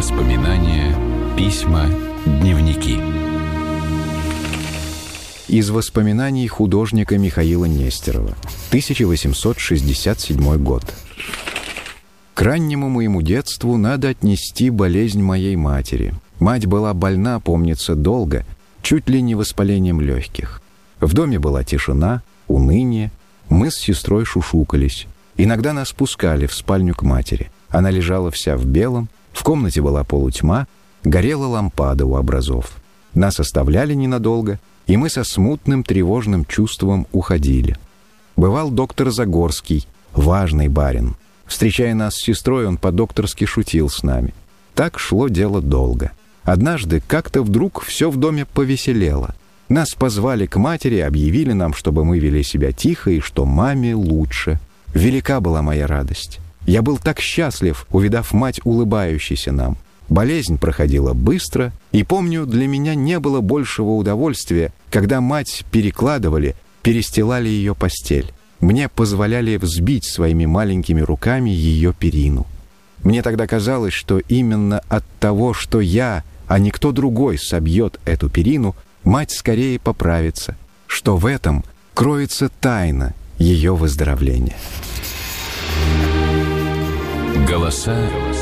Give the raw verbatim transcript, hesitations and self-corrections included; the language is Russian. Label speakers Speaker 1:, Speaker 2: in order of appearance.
Speaker 1: Воспоминания, письма, дневники.
Speaker 2: Из воспоминаний художника Михаила Нестерова, тысяча восемьсот шестьдесят седьмой год. К раннему моему детству надо отнести болезнь моей матери. Мать была больна, помнится, долго, чуть ли не воспалением легких. В доме была тишина, уныние. Мы с сестрой шушукались. Иногда нас пускали в спальню к матери. Она лежала вся в белом, в комнате была полутьма, горела лампада у образов. Нас оставляли ненадолго, и мы со смутным тревожным чувством уходили. Бывал доктор Загорский, важный барин. Встречая нас с сестрой, он по-докторски шутил с нами. Так шло дело долго. Однажды как-то вдруг все в доме повеселело. Нас позвали к матери, объявили нам, чтобы мы вели себя тихо и что маме лучше. Велика была моя радость. Я был так счастлив, увидав мать, улыбающейся нам. Болезнь проходила быстро, и, помню, для меня не было большего удовольствия, когда мать перекладывали, перестилали ее постель. Мне позволяли взбить своими маленькими руками ее перину. Мне тогда казалось, что именно от того, что я, а не кто другой собьет эту перину, мать скорее поправится, что в этом кроется тайна ее выздоровления.
Speaker 1: Голоса